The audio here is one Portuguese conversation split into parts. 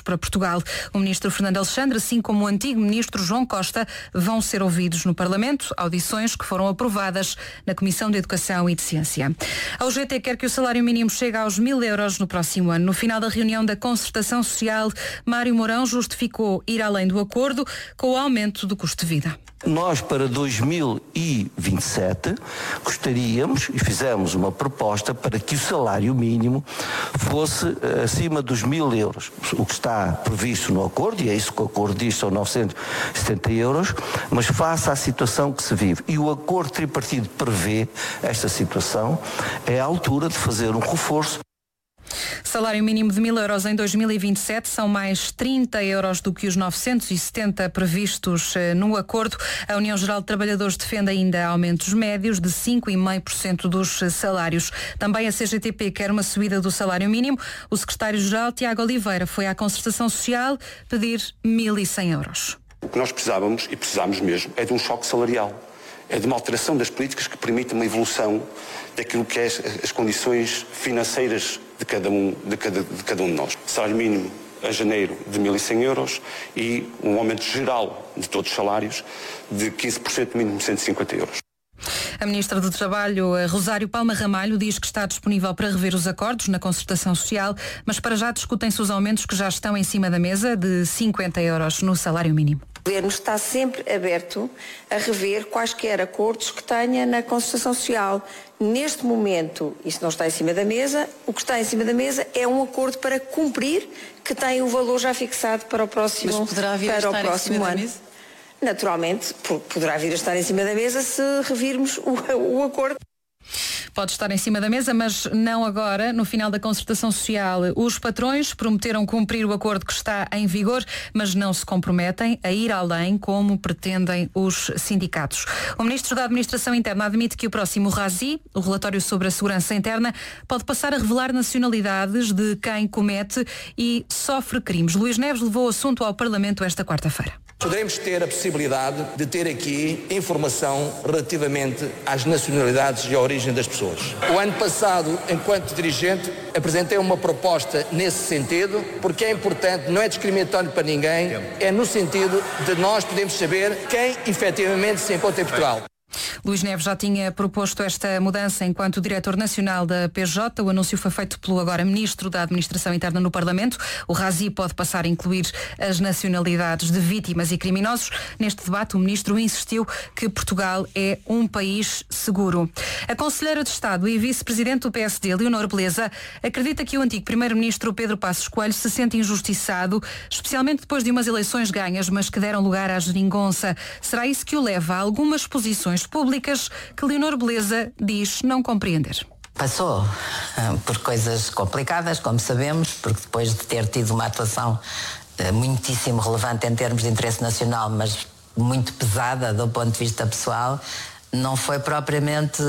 para Portugal. O ministro Fernando Alexandre, assim como o antigo ministro João Costa, vão ser ouvidos no Parlamento, audições que foram aprovadas na Comissão de Educação e de Ciência. A UGT quer que o salário mínimo chegue aos 1.000 euros no próximo ano. No final da reunião da Concertação Social, Mário Mourão justificou ir além do acordo com o aumento do custo de vida. Nós, para 2027, gostaríamos e fizemos uma proposta para que o salário mínimo fosse acima dos 1.000 euros. O que está previsto no acordo, e é isso que o acordo diz, são 970 euros, mas face à situação que se vive. E o acordo tripartite prevê esta situação, é a altura de fazer um reforço. Salário mínimo de 1.000 euros em 2027 são mais 30 euros do que os 970 previstos no acordo. A União Geral de Trabalhadores defende ainda aumentos médios de 5,5% dos salários. Também a CGTP quer uma subida do salário mínimo. O secretário-geral, Tiago Oliveira, foi à Concertação Social pedir 1.100 euros. O que nós precisávamos, e precisamos mesmo, é de um choque salarial. É de uma alteração das políticas que permita uma evolução daquilo que é as condições financeiras de cada um de nós. Salário mínimo a janeiro de 1.100 euros e um aumento geral de todos os salários de 15%, mínimo 150 euros. A Ministra do Trabalho, Rosário Palma Ramalho, diz que está disponível para rever os acordos na Concertação Social, mas para já discutem-se os aumentos que já estão em cima da mesa de 50 euros no salário mínimo. O Governo está sempre aberto a rever quaisquer acordos que tenha na Concertação Social. Neste momento, isso não está em cima da mesa. O que está em cima da mesa é um acordo para cumprir, que tem o valor já fixado para o próximo ano. Mas poderá vir a estar em cima da mesa? Naturalmente, poderá vir a estar em cima da mesa se revirmos o acordo. Pode estar em cima da mesa, mas não agora. No final da Concertação Social, os patrões prometeram cumprir o acordo que está em vigor, mas não se comprometem a ir além como pretendem os sindicatos. O Ministro da Administração Interna admite que o próximo RASI, o relatório sobre a segurança interna, pode passar a revelar nacionalidades de quem comete e sofre crimes. Luís Neves levou o assunto ao Parlamento esta quarta-feira. Poderemos ter a possibilidade de ter aqui informação relativamente às nacionalidades e à origem das pessoas. O ano passado, enquanto dirigente, apresentei uma proposta nesse sentido, porque é importante, não é discriminatório para ninguém, é no sentido de nós podermos saber quem efetivamente se encontra em Portugal. Luís Neves já tinha proposto esta mudança enquanto diretor nacional da PJ. O anúncio foi feito pelo agora Ministro da Administração Interna no Parlamento. O RASI pode passar a incluir as nacionalidades de vítimas e criminosos. Neste debate, o Ministro insistiu que Portugal é um país seguro. A Conselheira de Estado e Vice-Presidente do PSD, Leonor Beleza, acredita que o antigo Primeiro-Ministro Pedro Passos Coelho se sente injustiçado, especialmente depois de umas eleições ganhas, mas que deram lugar à geringonça. Será isso que o leva a algumas posições públicas que Leonor Beleza diz não compreender. Passou por coisas complicadas, como sabemos, porque depois de ter tido uma atuação muitíssimo relevante em termos de interesse nacional, mas muito pesada do ponto de vista pessoal, não foi propriamente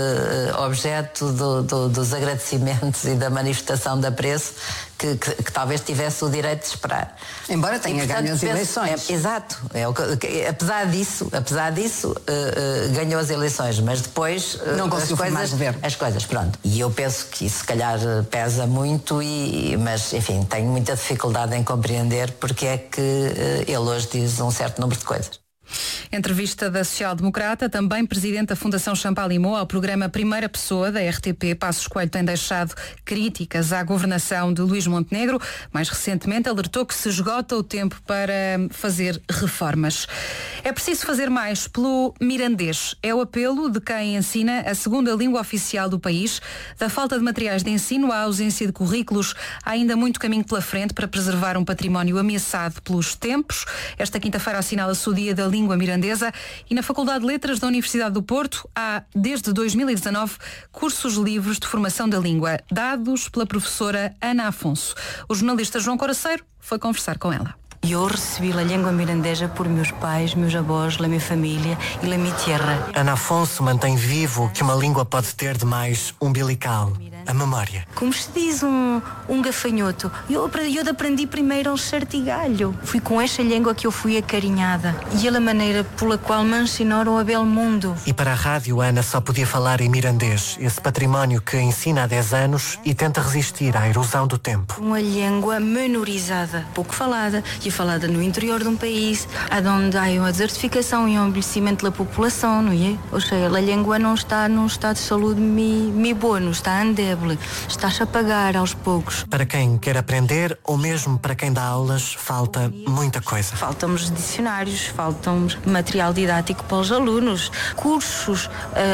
objeto dos agradecimentos e da manifestação de apreço que talvez tivesse o direito de esperar. Embora tenha ganho as eleições. Exato. Apesar disso, ganhou as eleições, mas depois não conseguiu formar governo. As coisas, pronto. E eu penso que isso se calhar pesa muito, mas enfim, tenho muita dificuldade em compreender porque é que ele hoje diz um certo número de coisas. Entrevista da social-democrata, também presidente da Fundação Champalimau, ao programa Primeira Pessoa da RTP. Passos Coelho tem deixado críticas à governação de Luís Montenegro. Mais recentemente alertou que se esgota o tempo para fazer reformas. É preciso fazer mais pelo mirandês. É o apelo de quem ensina a segunda língua oficial do país. Da falta de materiais de ensino à ausência de currículos, há ainda muito caminho pela frente para preservar um património ameaçado pelos tempos. Esta quinta-feira assinala-se o Dia da Língua Mirandesa e na Faculdade de Letras da Universidade do Porto há, desde 2019, cursos livres de formação da língua, dados pela professora Ana Afonso. O jornalista João Coraceiro foi conversar com ela. Eu recebi a língua mirandesa por meus pais, meus avós, a minha família e a minha terra. Ana Afonso mantém vivo que uma língua pode ter de mais umbilical, a memória. Como se diz um gafanhoto, eu aprendi primeiro um sartigalho. Fui com esta língua que eu fui acarinhada e a maneira pela qual me ensinaram a belo mundo. E para a rádio, Ana só podia falar em mirandês, esse património que ensina há 10 anos e tenta resistir à erosão do tempo. Uma língua menorizada, pouco falada, e falada no interior de um país, onde há uma desertificação e um envelhecimento da população, não é? Ou seja, a língua não está num estado de saúde boa, não está endeble, está-se a apagar aos poucos. Para quem quer aprender, ou mesmo para quem dá aulas, falta muita coisa. Faltam-nos dicionários, faltam-nos material didático para os alunos, cursos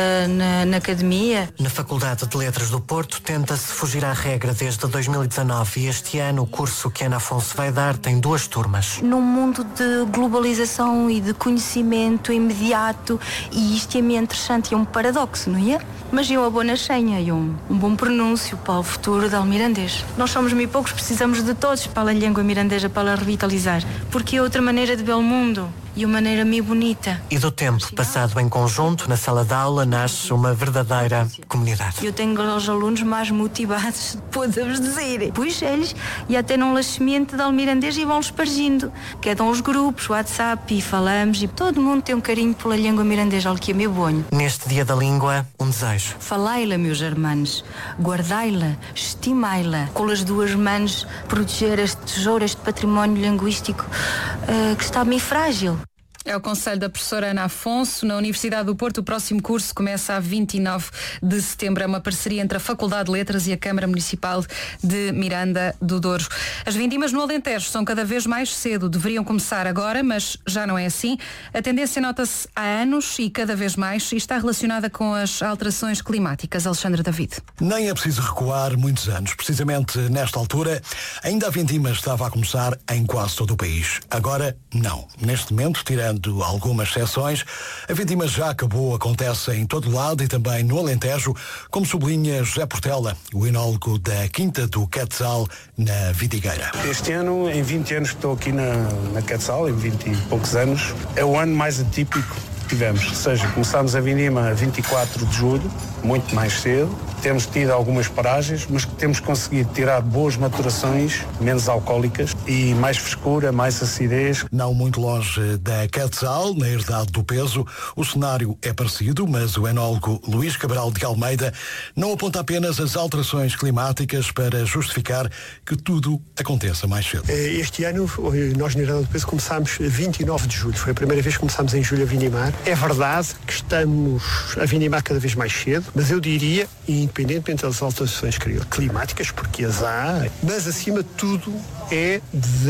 na academia. Na Faculdade de Letras do Porto tenta-se fugir à regra desde 2019 e este ano o curso que Ana Afonso vai dar tem 2 turmas. Num mundo de globalização e de conhecimento imediato, e isto é meio interessante, é um paradoxo, não é? Mas é uma boa senha e um bom pronúncio para o futuro do mirandês. Nós somos muito poucos, precisamos de todos para a língua mirandesa, para a revitalizar, porque é outra maneira de ver o mundo. E uma maneira meio bonita. E do tempo passado em conjunto na sala de aula nasce uma verdadeira comunidade. Eu tenho os alunos mais motivados, podemos dizer. Pois eles e até não a semente de almirandês e vão espargindo. Quedam os grupos, WhatsApp e falamos e todo mundo tem um carinho pela língua mirandesa, algo que é meu bonho. Neste Dia da Língua, um desejo. Falai-la, meus irmãos, guardai-la, estimai-la, com as 2 mãos proteger este tesouro, este património linguístico que está meio frágil. É o conselho da professora Ana Afonso. Na Universidade do Porto, o próximo curso começa a 29 de setembro. É uma parceria entre a Faculdade de Letras e a Câmara Municipal de Miranda do Douro. As vindimas no Alentejo são cada vez mais cedo. Deveriam começar agora, mas já não é assim. A tendência nota-se há anos e cada vez mais e está relacionada com as alterações climáticas. Alexandre David. Nem é preciso recuar muitos anos. Precisamente nesta altura, ainda a vindima estava a começar em quase todo o país. Agora, não. Neste momento, tirando algumas exceções, a vindima já acabou, acontece em todo lado e também no Alentejo, como sublinha José Portela, o enólogo da Quinta do Quetzal, na Vidigueira. Este ano, em 20 anos que estou aqui na Quetzal, em 20 e poucos anos, é o ano mais atípico que tivemos. Ou seja, começámos a vindima a 24 de julho, muito mais cedo. Temos tido algumas paragens, mas temos conseguido tirar boas maturações, menos alcoólicas e mais frescura, mais acidez. Não muito longe da Quetzal, na herdade do peso, o cenário é parecido, mas o enólogo Luís Cabral de Almeida não aponta apenas as alterações climáticas para justificar que tudo aconteça mais cedo. Este ano, nós na herdade do peso começámos 29 de julho. Foi a primeira vez que começámos em julho a vindimar. É verdade que estamos a vindimar cada vez mais cedo, mas eu diria, independentemente das alterações climáticas, porque as há, mas acima de tudo é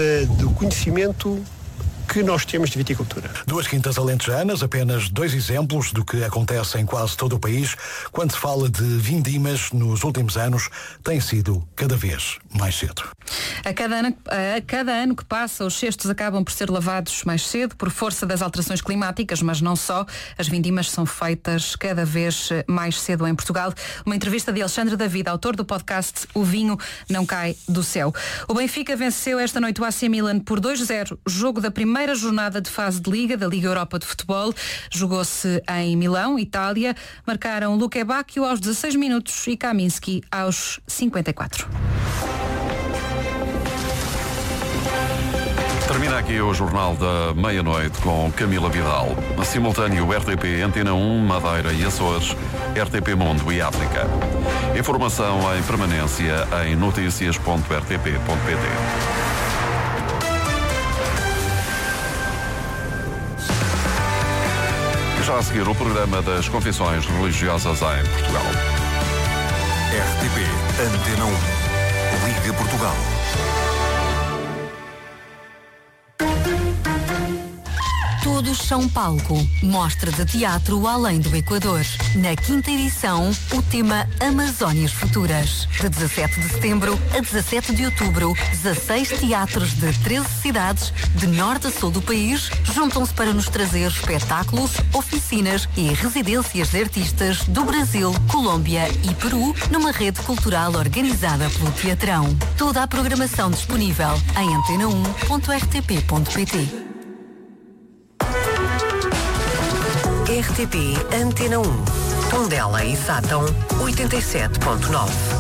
do conhecimento que nós temos de viticultura. 2 quintas alentejanas, apenas 2 exemplos do que acontece em quase todo o país. Quando se fala de vindimas, nos últimos anos, tem sido cada vez mais cedo. A cada ano que passa, os cestos acabam por ser lavados mais cedo por força das alterações climáticas, mas não só. As vindimas são feitas cada vez mais cedo em Portugal. Uma entrevista de Alexandre David, autor do podcast O Vinho Não Cai do Céu. O Benfica venceu esta noite o AC Milan por 2-0, jogo da primeira jornada de fase de Liga, da Liga Europa de Futebol. Jogou-se em Milão, Itália. Marcaram Luque Bacchio aos 16 minutos e Kaminski aos 54. Termina aqui o Jornal da Meia-Noite com Camila Vidal. Simultâneo RTP Antena 1, Madeira e Açores, RTP Mundo e África. Informação em permanência em noticias.rtp.pt. Já a seguir o programa das confissões religiosas em Portugal. RTP Antena 1, Liga Portugal. Todos são palco. Mostra de teatro além do Equador. Na 5ª edição, o tema Amazónias Futuras. De 17 de setembro a 17 de outubro, 16 teatros de 13 cidades, de norte a sul do país, juntam-se para nos trazer espetáculos, oficinas e residências de artistas do Brasil, Colômbia e Peru, numa rede cultural organizada pelo Teatrão. Toda a programação disponível em antena1.rtp.pt. RTP Antena 1, Tondela e Sátão 87.9.